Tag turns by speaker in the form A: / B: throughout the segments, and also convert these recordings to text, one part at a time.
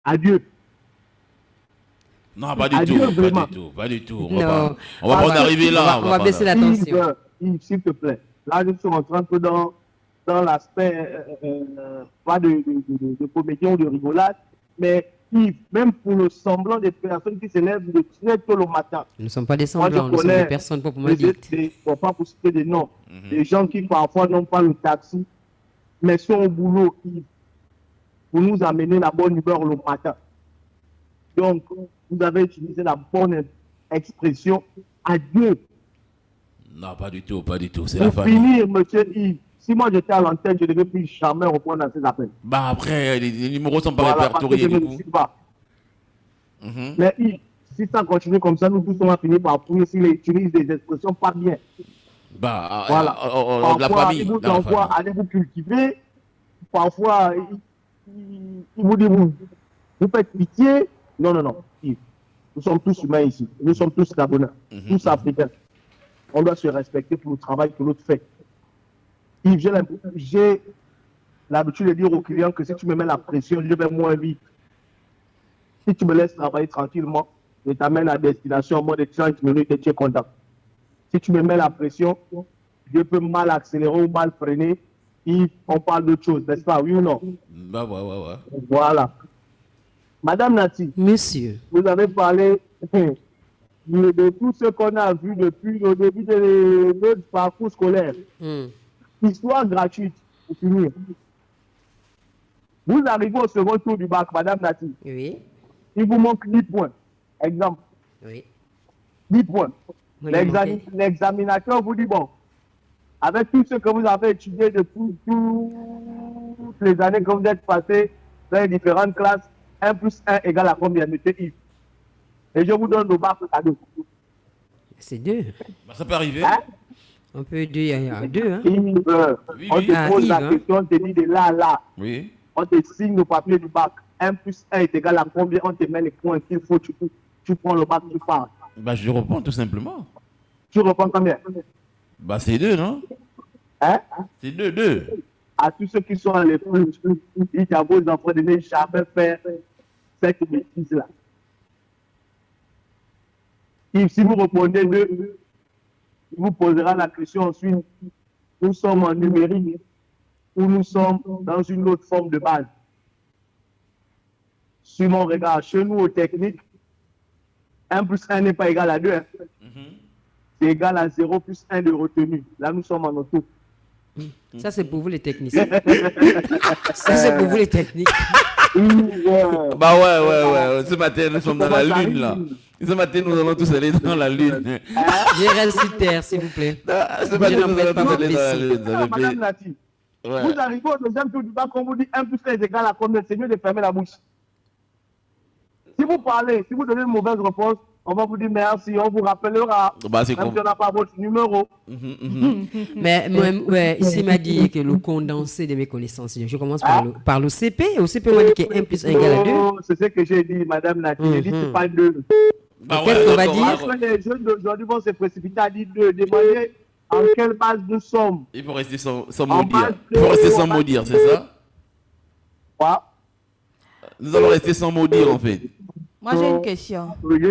A: Adieu.
B: Non, pas du
A: Adieu,
B: tout,
A: vraiment.
B: pas du tout.
C: Non.
B: On va pas en arriver là.
C: On va baisser la tension.
A: Yves, s'il te plaît. Là, je suis rentré peu dans l'aspect, pas de comédie ou de rigolade, mais Yves, même pour le semblant des personnes qui se lèvent tôt le matin.
C: Nous ne sommes pas des semblants, nous sommes des personnes proprement dites.
A: Pour pas pour citer des noms. Des gens qui parfois n'ont pas le taxi, mais sont au boulot, Yves, pour nous amener la bonne humeur le matin. Donc, vous avez utilisé la bonne expression. Adieu.
B: Non, pas du tout. C'est
A: Pour
B: la famille.
A: finir, monsieur Yves, si moi j'étais à l'antenne, je ne devais plus jamais reprendre ces appels.
B: Bah après, les numéros sont pas répertoriés du coup.
A: Mais Yves, si ça continue comme ça, nous tous on va finir par fouiller s'il utilise des expressions pas bien.
B: Bah,
A: voilà.
B: Parfois,
A: la famille. Il vous envoie, allez vous cultiver. Parfois, il vous dit, vous faites pitié. Non. Yves, nous sommes tous humains ici. Nous sommes tous Gabonais, tous africains. On doit se respecter pour le travail que l'autre fait. Yves, j'ai l'habitude de dire aux clients que si tu me mets la pression, je vais moins vite. Si tu me laisses travailler tranquillement, je t'amène à destination en moins de 30 minutes et tu es content. Si tu me mets la pression, je peux mal accélérer ou mal freiner. Yves, on parle d'autre chose, n'est-ce pas? Oui ou non?
B: Bah ouais.
A: Voilà. Madame Nati.
C: Monsieur.
A: Vous avez parlé de tout ce qu'on a vu depuis le début de notre parcours scolaire. Histoire gratuite, pour finir. Vous arrivez au second tour du bac, Madame Nati.
C: Oui.
A: Il vous manque 10 points. Exemple.
C: Oui.
A: 10 points. L'examinateur vous dit, bon, avec tout ce que vous avez étudié depuis toutes les années que vous êtes passés dans les différentes classes, 1 plus 1 égale à combien, monsieur Yves? Et je vous donne le bac à 2.
C: C'est 2.
B: Bah, ça peut arriver.
C: On peut dire il y a 2. Hein?
A: Yves, on te pose la question, on te dit de là à là.
B: Oui.
A: On te signe le papier du bac. 1 plus 1 est égal à combien? On te met les points qu'il faut, tu prends le bac, tu pars.
B: Bah, je reprends tout simplement.
A: Tu reprends combien?
B: Bah, c'est 2, non?
A: Hein?
B: C'est 2.
A: À tous ceux qui sont à l'école, ils disent à vos enfants de ne jamais faire cette bêtise-là. Et si vous répondez 2, il vous posera la question ensuite. Nous sommes en numérique ou nous sommes dans une autre forme de base. Si mon regard, chez nous, aux techniques, 1 plus 1 n'est pas égal à 2. Hein. C'est égal à 0 plus 1 de retenue. Là, nous sommes en auto.
C: Ça, c'est pour vous les techniciens. Ça, c'est pour vous les techniques.
B: Bah ouais. Ce matin, nous sommes dans la lune, là. Ce matin, nous allons tous aller dans la lune.
C: Gérald Sutter, s'il vous plaît.
B: Ce matin, nous allons tous aller dans la lune.
A: Madame Nati, vous arrivez au deuxième tour du bac, on vous dit 1 plus 1 est égal à combien? C'est mieux de fermer la bouche. Si vous parlez, si vous donnez une mauvaise réponse, on va vous dire merci, on vous rappellera.
B: Bah, c'est
A: même si on n'a pas votre numéro.
C: Mais ici, il m'a dit que le condensé de mes connaissances, je commence par l'OCP. L'OCP m'a dit que 1 plus 1 égale à 2.
A: C'est ce que j'ai dit, Madame Nati. J'ai dit c'est pas 2.
B: Bah
C: qu'est-ce qu'on va dire?
A: Les jeunes d'aujourd'hui vont se précipiter à dire 2. Demandez en quelle base nous sommes.
B: Il faut rester sans mot dire. Il faut rester sans mot dire, c'est ça?
A: Quoi?
B: Nous allons rester sans mot dire, en fait.
D: Moi, j'ai une question.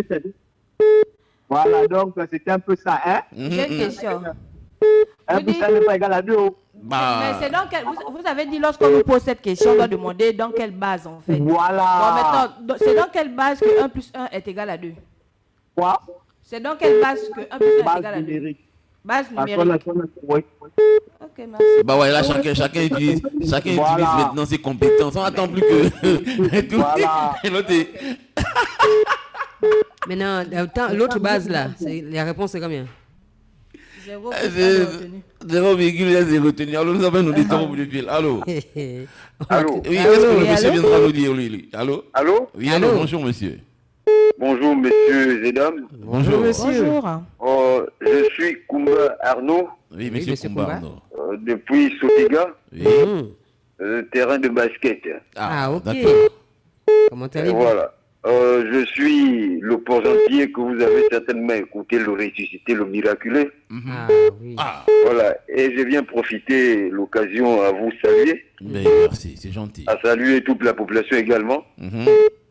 A: Voilà, donc c'était un peu ça, hein?
D: J'ai une question.
A: 1 plus 1 n'est pas égal à 2.
D: Mais c'est dans quel... Vous avez dit, lorsqu'on nous pose cette question, on doit demander dans quelle base, en fait.
A: Voilà.
D: Bon, maintenant, c'est dans quelle base que 1 plus 1 est égal à 2?
A: Quoi?
D: C'est dans quelle base que 1 plus 1 est égal à 2?
A: Numérique.
D: Base numérique.
A: Oui.
D: Ok, merci.
B: Bah ouais, là, chacun utilise maintenant ses compétences. On n'attend plus que...
A: Voilà.
B: L'autre est...
C: Maintenant, l'autre base là, la réponse c'est combien?
D: 0 plus 1 de retenue.
B: 0,1 de retenue. Alors nous avons nous dit au bout du fil. Allô?
E: Allô?
B: Oui, qu'est-ce que le monsieur viendra nous dire, lui? Allô?
E: Allô?
B: Oui, allô, bonjour monsieur.
E: Bonjour monsieur et dames.
B: Bonjour
C: monsieur.
D: Bonjour.
E: Je suis Koumba Arnaud.
B: Oui, monsieur Koumba Arnaud.
E: Depuis Sotiga,
B: Oui.
E: terrain de basket.
C: Ah, ok.
B: D'accord.
C: Comment allez-vous?
E: Voilà. Je suis le port gentil que vous avez certainement écouté, le ressuscité, le miraculé.
C: Ah oui.
B: Ah,
E: Voilà. Et je viens profiter l'occasion à vous saluer,
B: ben, merci, c'est gentil.
E: à saluer toute la population également.
B: Mhm.